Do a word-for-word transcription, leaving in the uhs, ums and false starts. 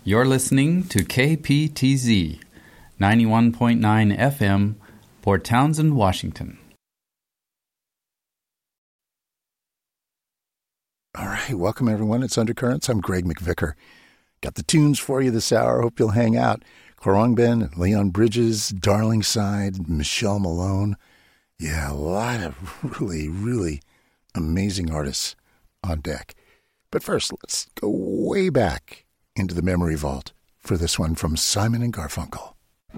You're listening to K P T Z, ninety-one point nine F M, Port Townsend, Washington. All right, welcome everyone. It's Undercurrents. I'm Greg McVicker. Got the tunes for you this hour. Hope you'll hang out. Khruangbin, Leon Bridges, Darlingside, Michelle Malone. Yeah, a lot of really, really amazing artists on deck. But first, let's go way back into the memory vault for this one from Simon and Garfunkel.